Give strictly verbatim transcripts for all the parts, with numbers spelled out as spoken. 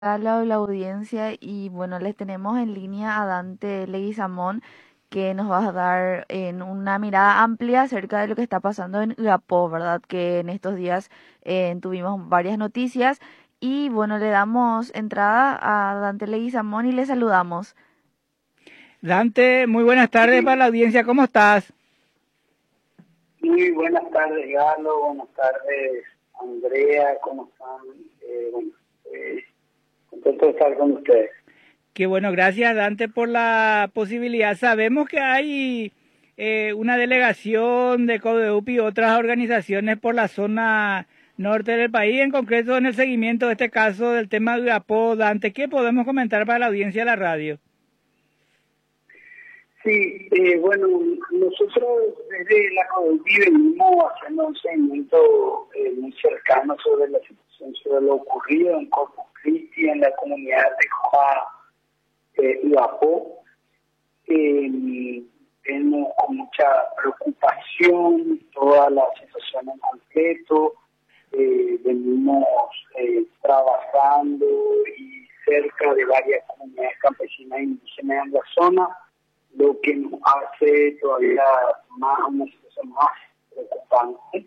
A la, la audiencia y bueno, les tenemos en línea a Dante Leguizamón que nos va a dar en una mirada amplia acerca de lo que está pasando en Irapuato, ¿verdad? Que en estos días eh, tuvimos varias noticias y bueno, le damos entrada a Dante Leguizamón y le saludamos. Dante, muy buenas tardes para la audiencia, ¿cómo estás? Muy buenas tardes, Galo. Buenas tardes, Andrea. ¿Cómo están? Eh, bueno, eh, contento de estar con ustedes. Qué bueno, gracias Dante por la posibilidad. Sabemos que hay eh, una delegación de CODEUP y otras organizaciones por la zona norte del país, en concreto en el seguimiento de este caso del tema de Irapuato. Dante, ¿qué podemos comentar para la audiencia de la radio? Sí, eh, bueno, nosotros desde la CODEUP venimos haciendo un seguimiento eh, muy cercano sobre la situación, sobre lo ocurrido en Corpus Christi, en la comunidad de Joa, eh, Irapuato. Eh, Vemos con mucha preocupación toda la situación en concreto. Eh, venimos eh, trabajando y cerca de varias comunidades campesinas e indígenas en la zona, lo que nos hace todavía más una situación más preocupante.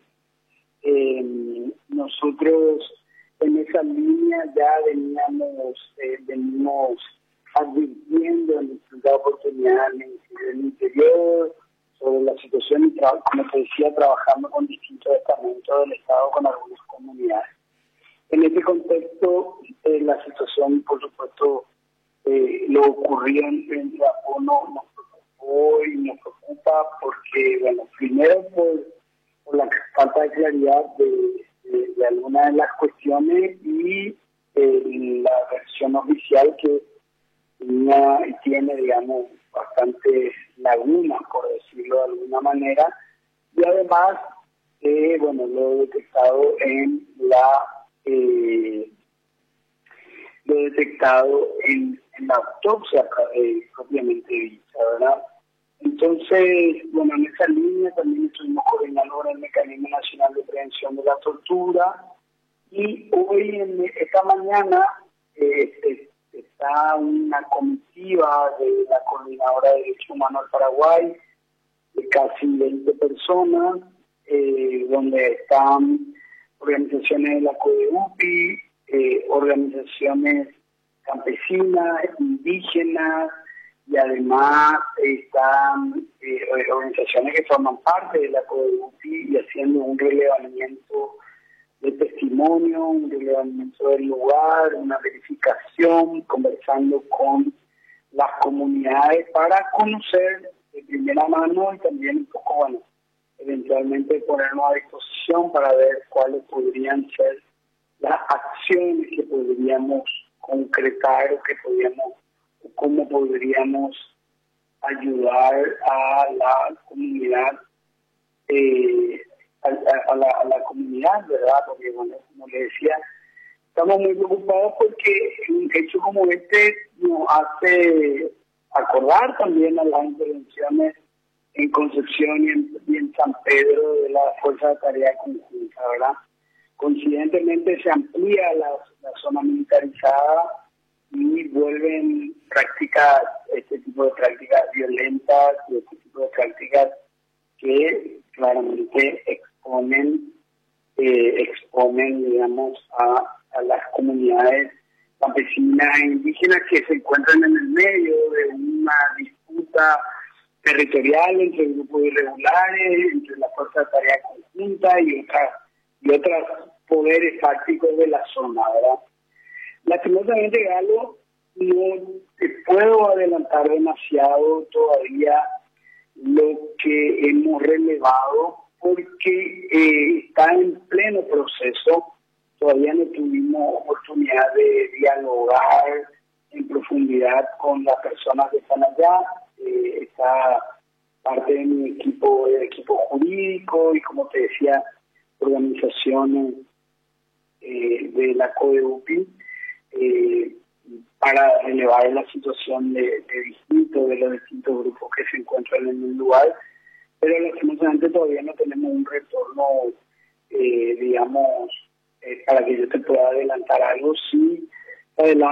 Eh, nosotros en esa línea ya veníamos, eh, venimos advirtiendo en distintas oportunidades en el interior sobre la situación y, tra- como te decía, trabajando con distintos estamentos del Estado, con algunas comunidades. En este contexto, eh, la situación, por supuesto, eh, lo ocurrido en, en Irapuato no, nos preocupó y nos preocupa porque, bueno, primero por, por la falta de claridad de, de, de algunas de las cuestiones y eh, la versión oficial que tenía y tiene, digamos, bastantes lagunas, por decirlo de alguna manera, y además, eh, bueno, lo he detectado en la, eh, lo he detectado en, en la autopsia eh, propiamente dicha, ¿verdad? Entonces, bueno, en esa línea también estuvimos coordinando con el Mecanismo Nacional de Prevención de la Tortura, y hoy, en esta mañana, eh, está una comitiva de la Coordinadora de Derechos Humanos del Paraguay, de casi veinte personas, eh, donde están organizaciones de la CODEUPI, eh, organizaciones campesinas, indígenas, y además están eh, organizaciones que forman parte de la CODEUPI y haciendo un relevamiento de testimonio, un relevamiento del lugar, una verificación, conversando con las comunidades para conocer de primera mano y también un poco, bueno, eventualmente ponernos a disposición para ver cuáles podrían ser las acciones que podríamos concretar o que podríamos, o cómo podríamos ayudar a la comunidad eh, A, a, a, la, a la comunidad, ¿verdad? Porque, bueno, como le decía, estamos muy preocupados porque un hecho como este nos hace acordar también a las intervenciones en Concepción y en, y en San Pedro de la Fuerza de Tarea Conjunta, ¿verdad? Coincidentemente se amplía la, la zona militarizada y vuelven prácticas, este tipo de prácticas violentas y este tipo de prácticas que claramente exponen, eh, exponen, digamos, a, a las comunidades campesinas e indígenas que se encuentran en el medio de una disputa territorial entre grupos irregulares, entre la Fuerza de Tarea Conjunta y otras y otros poderes fácticos de la zona, ¿verdad? Lastimosamente, Galo, no te puedo adelantar demasiado todavía lo que hemos relevado porque eh, está en pleno proceso. Todavía no tuvimos oportunidad de dialogar en profundidad con las personas que están allá. Eh, está parte de mi equipo, de equipo jurídico y, como te decía, organizaciones eh, de la CODEUPI, eh, para relevar la situación de, de distintos, de los distintos grupos que se encuentran en el lugar, pero lastimosamente todavía no tenemos un retorno, eh, digamos, eh, para que yo te pueda adelantar algo. Sí adelante.